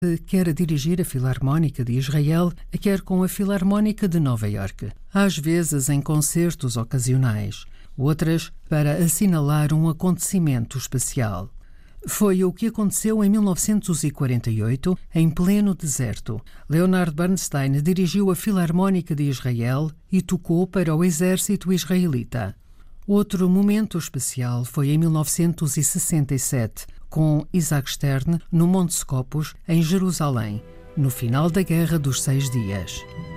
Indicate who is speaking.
Speaker 1: quer dirigir a Filarmónica de Israel, quer com a Filarmónica de Nova Iorque, às vezes em concertos ocasionais, outras para assinalar um acontecimento especial. Foi o que aconteceu em 1948, em pleno deserto. Leonard Bernstein dirigiu a Filarmónica de Israel e tocou para o exército israelita. Outro momento especial foi em 1967, com Isaac Stern no Monte Scopus, em Jerusalém, no final da Guerra dos 6 Dias.